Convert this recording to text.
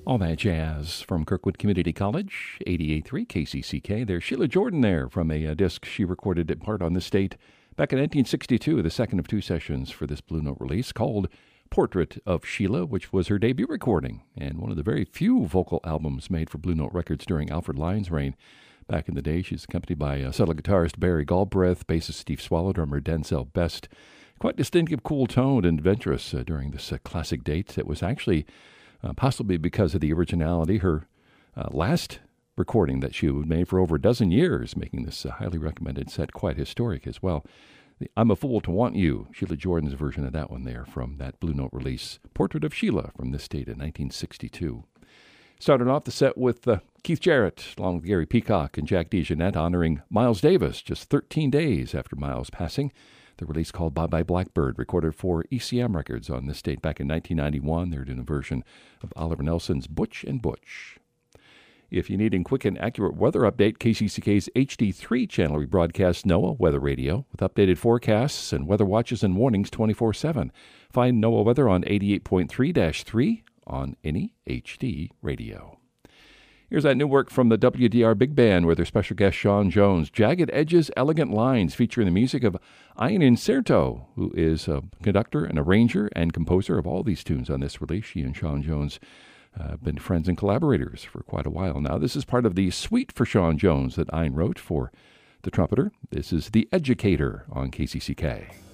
All that jazz from Kirkwood Community College, 88.3 KCCK. There's Sheila Jordan there from a disc she recorded at part on this date back in 1962, the second of two sessions for this Blue Note release called Portrait of Sheila, which was her debut recording and one of the very few vocal albums made for Blue Note Records during Alfred Lyon's reign. Back in the day, she's accompanied by subtle guitarist Barry Galbraith, bassist Steve Swallow, drummer Denzel Best. Quite distinctive, cool-toned, and adventurous during this classic date that was actually possibly because of the originality, her last recording that she made for over a dozen years, making this highly recommended set quite historic as well. The I'm a Fool to Want You, Sheila Jordan's version of that one there from that Blue Note release, Portrait of Sheila from this date in 1962. Started off the set with Keith Jarrett, along with Gary Peacock and Jack DeJohnette, honoring Miles Davis just 13 days after Miles' passing. The release called Bye Bye Blackbird, recorded for ECM Records on this date back in 1991. They're doing a version of Oliver Nelson's Butch and Butch. If you need a quick and accurate weather update, KCCK's HD3 channel rebroadcasts NOAA Weather Radio with updated forecasts and weather watches and warnings 24/7. Find NOAA Weather on 88.3-3 on any HD radio. Here's that new work from the WDR Big Band with their special guest Sean Jones, Jagged Edges, Elegant Lines, featuring the music of Ian Incerto, who is a conductor and arranger and composer of all these tunes on this release. She and Sean Jones have been friends and collaborators for quite a while now. This is part of the suite for Sean Jones that Ian wrote for the trumpeter. This is The Educator on KCCK.